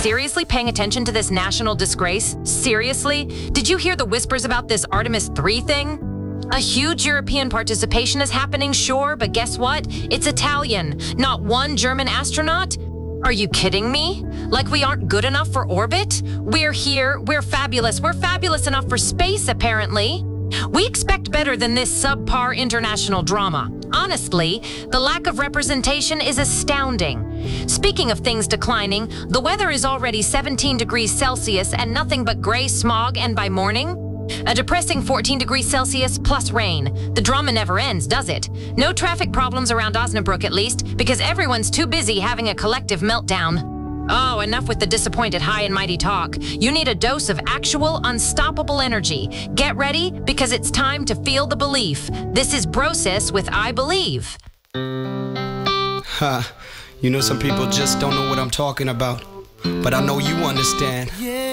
seriously paying attention to this national disgrace? Seriously? Did you hear the whispers about this Artemis 3 thing? A huge European participation is happening, sure, but guess what? It's Italian, not one German astronaut. Are you kidding me? Like we aren't good enough for orbit? We're here, we're fabulous enough for space, apparently. We expect better than this subpar international drama. Honestly, the lack of representation is astounding. Speaking of things declining, the weather is already 17 degrees Celsius and nothing but gray smog, and by morning, a depressing 14 degrees Celsius plus rain. The drama never ends, does it? No traffic problems around Osnabrück, at least, because everyone's too busy having a collective meltdown. Oh, enough with the disappointed high and mighty talk. You need a dose of actual, unstoppable energy. Get ready, because it's time to feel the belief. This is Brosis with I Believe. You know, some people just don't know what I'm talking about, but I know you understand.